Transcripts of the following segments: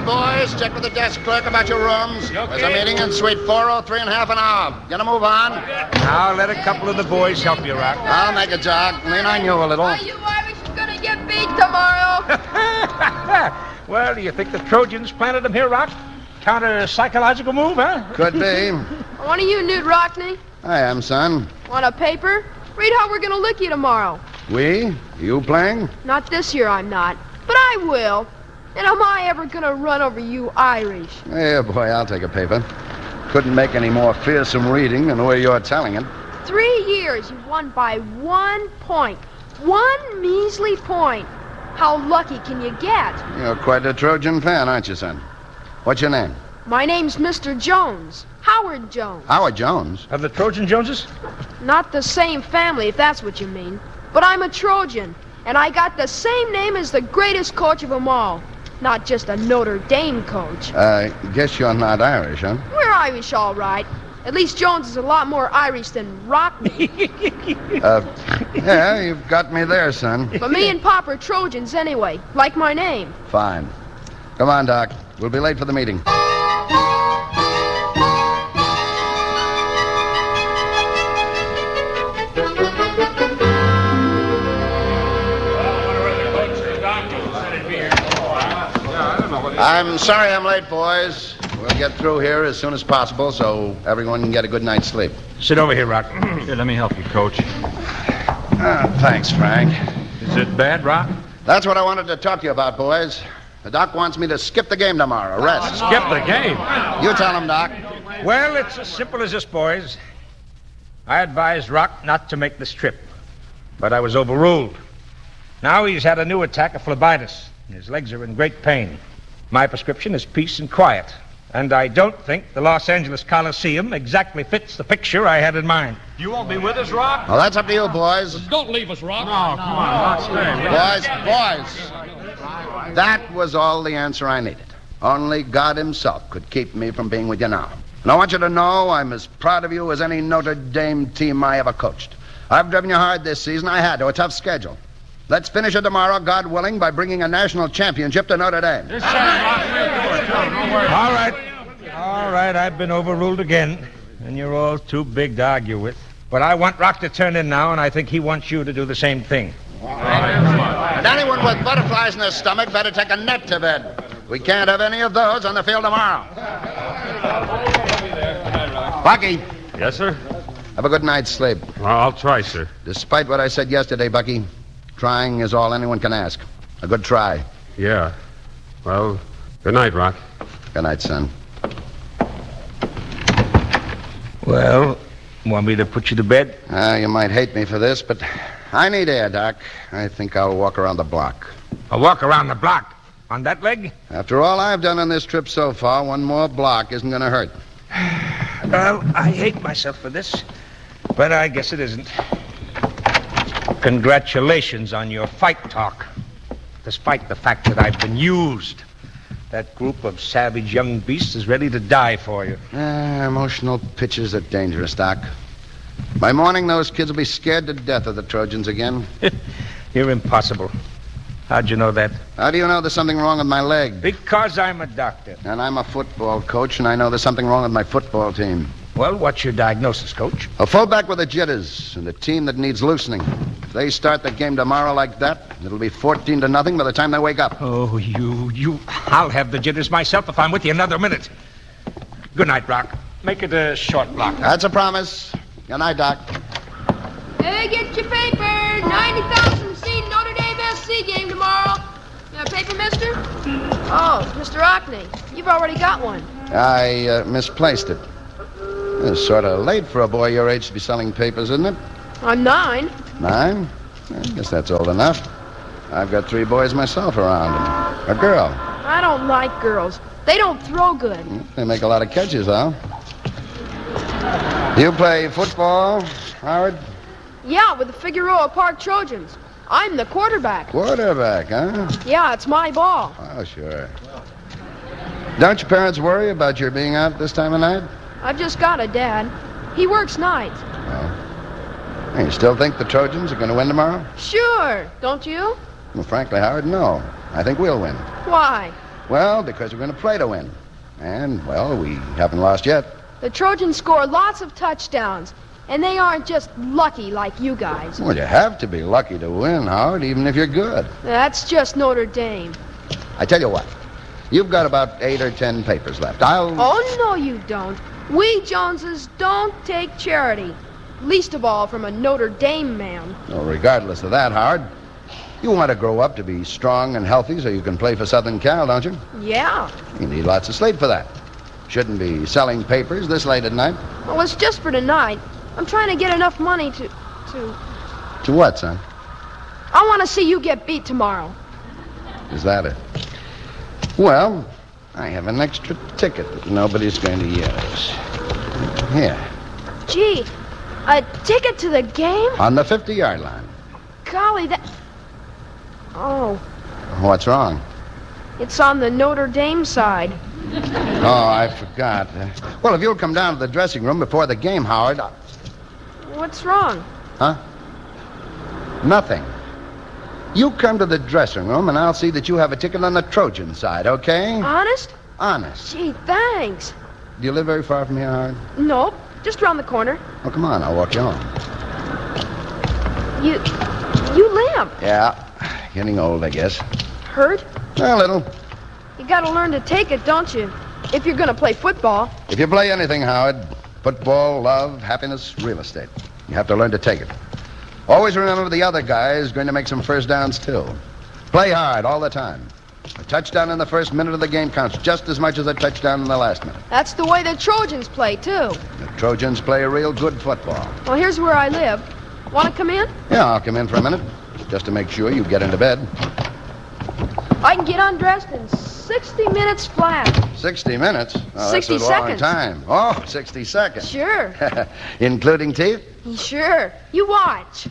boys, check with the desk clerk about your rooms. There's a meeting in suite 403 in half an hour. Gonna move on? I'll let a couple of the boys help you, Rock. I'll make a jog. Lean on you a little. Are you Irish gonna get beat tomorrow? Well, do you think the Trojans planted them here, Rock? Counter-psychological move, huh? Could be. One of you, Newt Rockney? I am, son. Want a paper? Read how we're gonna lick you tomorrow. We? You playing? Not this year, I'm not. But I will. And am I ever gonna run over you Irish? Yeah, boy, I'll take a paper. Couldn't make any more fearsome reading than the way you're telling it. 3 years, you won by 1 point. 1 measly point. How lucky can you get? You're quite a Trojan fan, aren't you, son? What's your name? My name's Mr. Jones. Howard Jones. Howard Jones. Of the Trojan Joneses? Not the same family, if that's what you mean. But I'm a Trojan, and I got the same name as the greatest coach of them all. Not just a Notre Dame coach. I guess you're not Irish, huh? We're Irish, all right. At least Jones is a lot more Irish than Rockney. Yeah, you've got me there, son. But me and Pop are Trojans anyway, like my name. Fine. Come on, Doc. We'll be late for the meeting. I'm sorry I'm late, boys. We'll get through here as soon as possible so everyone can get a good night's sleep. Sit over here, Rock. Here, let me help you, Coach. Thanks, Frank. Is it bad, Rock? That's what I wanted to talk to you about, boys. The doc wants me to skip the game tomorrow. Rest. Skip the game? You tell him, Doc. Well, it's as simple as this, boys. I advised Rock not to make this trip, but I was overruled. Now he's had a new attack of phlebitis. His legs are in great pain. My prescription is peace and quiet. And I don't think the Los Angeles Coliseum exactly fits the picture I had in mind. You won't be with us, Rock? Well, that's up to you, boys. Don't leave us, Rock. No, come on, Rock, stay. Boys. That was all the answer I needed. Only God himself could keep me from being with you now. And I want you to know I'm as proud of you as any Notre Dame team I ever coached. I've driven you hard this season. I had to. A tough schedule. Let's finish it tomorrow, God willing, by bringing a national championship to Notre Dame. All right, I've been overruled again, and you're all too big to argue with. But I want Rock to turn in now, and I think he wants you to do the same thing. And anyone with butterflies in their stomach better take a net to bed. We can't have any of those on the field tomorrow. Bucky, Yes, sir? have a good night's sleep. Well, I'll try, sir. Despite what I said yesterday, Bucky, trying is all anyone can ask. A good try. Yeah. Well, good night, Rock. Good night, son. Well, want me to put you to bed? You might hate me for this, but I need air, Doc. I think I'll walk around the block. I'll walk around the block. On that leg? After all I've done on this trip so far, one more block isn't going to hurt. Well, I hate myself for this, but I guess it isn't. Congratulations on your fight talk. Despite the fact that I've been used, that group of savage young beasts is ready to die for you. Emotional pitches are dangerous, Doc. By morning, those kids will be scared to death of the Trojans again. You're impossible. How'd you know that? How do you know there's something wrong with my leg? Because I'm a doctor. And I'm a football coach, and I know there's something wrong with my football team. Well, what's your diagnosis, Coach? A fullback with the jitters and a team that needs loosening. If they start the game tomorrow like that, it'll be 14-0 by the time they wake up. Oh, you. I'll have the jitters myself if I'm with you another minute. Good night, Rock. Make it a short block. That's a promise. Good night, Doc. Hey, get your paper. 90,000 seat Notre Dame SC game tomorrow. You have a paper, mister? Oh, Mr. Rockney. You've already got one. I misplaced it. It's sort of late for a boy your age to be selling papers, isn't it? I'm 9. 9? I guess that's old enough. I've got 3 boys myself around, and a girl. I don't like girls. They don't throw good. They make a lot of catches, though. You play football, Howard? Yeah, with the Figueroa Park Trojans. I'm the quarterback. Quarterback, huh? Yeah, it's my ball. Oh, sure. Don't your parents worry about your being out this time of night? I've just got a dad. He works nights. Oh. You still think the Trojans are going to win tomorrow? Sure, don't you? Well, frankly, Howard, no. I think we'll win. Why? Well, because we're going to play to win. And, well, we haven't lost yet. The Trojans score lots of touchdowns, and they aren't just lucky like you guys. Well, you have to be lucky to win, Howard, even if you're good. That's just Notre Dame. I tell you what, you've got about 8 or 10 papers left. Oh, no, you don't. We Joneses don't take charity. Least of all from a Notre Dame man. Well, regardless of that, Howard, you want to grow up to be strong and healthy so you can play for Southern Cal, don't you? Yeah. You need lots of sleep for that. Shouldn't be selling papers this late at night. Well, it's just for tonight. I'm trying to get enough money to... To what, son? I want to see you get beat tomorrow. Is that it? Well, I have an extra ticket that nobody's going to use. Here. Gee, a ticket to the game? On the 50-yard line. Golly, that... Oh, What's wrong? it's on the Notre Dame side. Oh, I forgot. Well, if you'll come down to the dressing room before the game, Howard... What's wrong? Huh? Nothing. You come to the dressing room, and I'll see that you have a ticket on the Trojan side, okay? Honest? Honest. Gee, thanks. Do you live very far from here, Howard? Nope, just around the corner. Well, come on, I'll walk you home. You limp. Yeah, getting old, I guess. Hurt? A little. You gotta learn to take it, don't you? If you're gonna play football. If you play anything, Howard, football, love, happiness, real estate, you have to learn to take it. Always remember the other guy is going to make some first downs, too. Play hard all the time. A touchdown in the first minute of the game counts just as much as a touchdown in the last minute. That's the way the Trojans play, too. The Trojans play a real good football. Well, here's where I live. Want to come in? Yeah, I'll come in for a minute, just to make sure you get into bed. I can get undressed in 60 minutes flat. 60 minutes? Oh, 60 that's a long seconds. time. Oh, 60 seconds. Sure. Including teeth? Sure. You watch.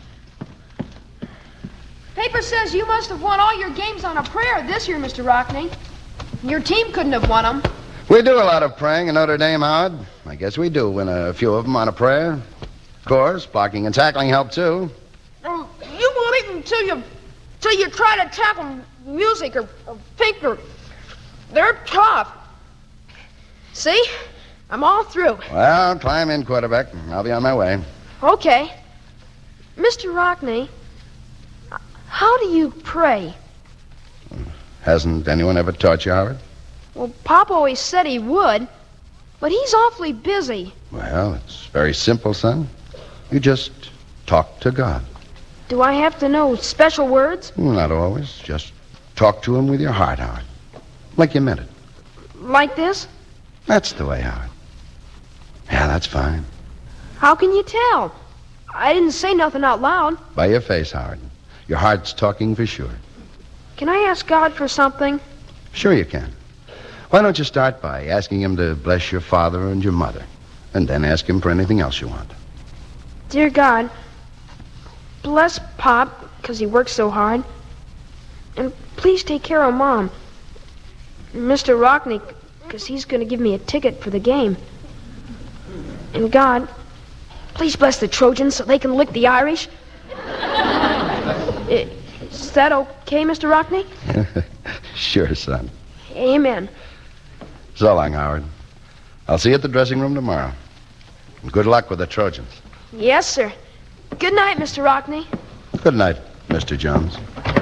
Paper says you must have won all your games on a prayer this year, Mr. Rockney. Your team couldn't have won them. We do a lot of praying in Notre Dame, Howard. I guess we do win a few of them on a prayer. Of course, blocking and tackling help, too. You won't eat until you try to tackle music or paper. They're tough. See? I'm all through. Well, climb in, quarterback. I'll be on my way. Okay. Mr. Rockney, how do you pray? Hasn't anyone ever taught you, Howard? Well, Pop always said he would, but he's awfully busy. Well, it's very simple, son. You just talk to God. Do I have to know special words? Not always. Just talk to him with your heart, Howard. Like you meant it. Like this? That's the way, Howard. Yeah, that's fine. How can you tell? I didn't say nothing out loud. By your face, Howard. Your heart's talking for sure. Can I ask God for something? Sure you can. Why don't you start by asking him to bless your father and your mother, and then ask him for anything else you want. Dear God, bless Pop, because he works so hard. And please take care of Mom. Mr. Rockney, because he's going to give me a ticket for the game. And God, please bless the Trojans so they can lick the Irish. Is that okay, Mr. Rockney? Sure, son. Amen. So long, Howard. I'll see you at the dressing room tomorrow. And good luck with the Trojans. Yes, sir. Good night, Mr. Rockney. Good night, Mr. Jones.